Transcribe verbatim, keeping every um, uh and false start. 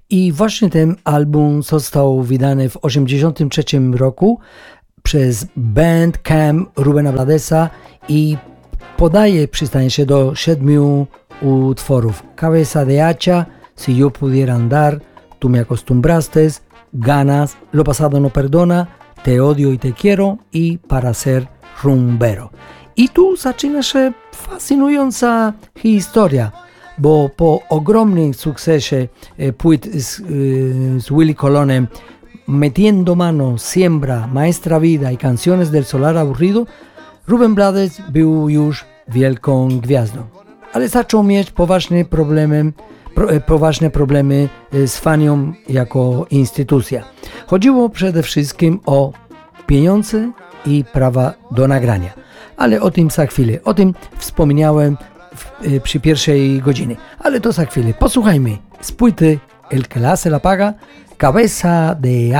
I właśnie ten album został wydany w osiemdziesiątym trzecim roku przez Bandcamp Rubena Bladesa i podaje, przystaje się do siedmiu utworów. Cabeza de hacha, Si yo pudiera andar, Tú me acostumbraste, Ganas, Lo pasado no perdona, Te odio y te quiero i Para ser rumbero. I tu zaczyna się fascynująca historia, bo po ogromnym sukcesie płyt z, z Willie Colonem Metiendo Mano, Siembra, Maestra Vida i Canciones del Solar Aburrido, Ruben Blades był już wielką gwiazdą. Ale zaczął mieć poważne problemy, pro, poważne problemy z Fanią jako instytucja. Chodziło przede wszystkim o pieniądze i prawa do nagrania. Ale o tym za chwilę. O tym wspomniałem w, przy pierwszej godzinie. Ale to za chwilę. Posłuchajmy z płyty El que la hace la paga, Cabeza de